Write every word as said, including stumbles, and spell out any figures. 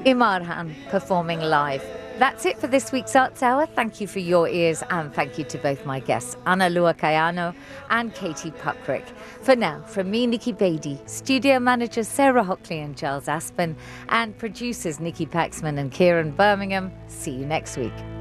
Imarhan performing live. That's it for this week's Arts Hour. Thank you for your ears and thank you to both my guests, Ana Lua Kayano and Katie Puckrick. For now, from me, Nikki Beatty, studio managers Sarah Hockley and Giles Aspen, and producers Nikki Paxman and Kieran Birmingham, see you next week.